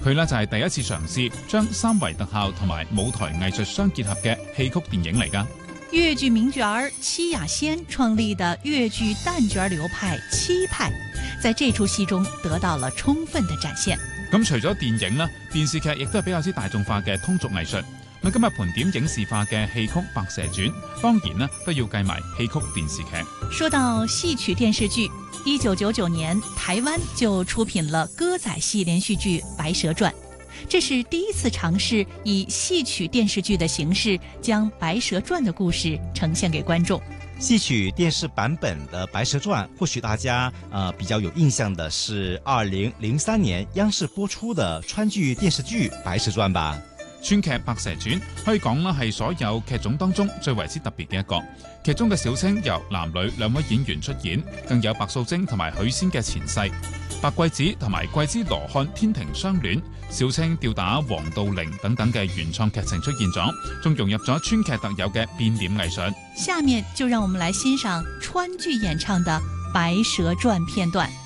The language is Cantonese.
佢呢就係第一次嘗試將三維特效同埋舞台藝術相結合嘅戲曲電影嚟㗎。 粵劇名角兒戚雅仙創立的粵劇旦角流派戚派，在這出戲中得到了充分的展現。 咁除咗電影啦，電視劇亦都係比較之大眾化嘅通俗藝術。咁今日盤點影視化嘅戲曲《白蛇傳》，當然呢都要計埋戲曲電視劇。 說到戲曲電視劇，1999年台灣就出品了歌仔戲連續劇《白蛇傳》，這是第一次嘗試以戲曲電視劇的形式將《白蛇傳》的故事呈現給觀眾。 戲曲電視版本的《白蛇傳》，或許大家比較有印象的是2003年央視播出的川劇電視劇《白蛇傳》吧。 川劇《白蛇傳》可以講啦係所有劇種當中最為之特別嘅一個。劇中嘅小青由男女兩位演員出演，更有白素貞同埋許仙嘅前世，白桂子同埋桂枝羅漢天庭相戀，小青吊打黃道陵等等嘅原創劇情出現咗，仲融入咗川劇特有嘅變臉藝術。 下面就讓我們來欣賞川劇演唱的《白蛇傳》片段。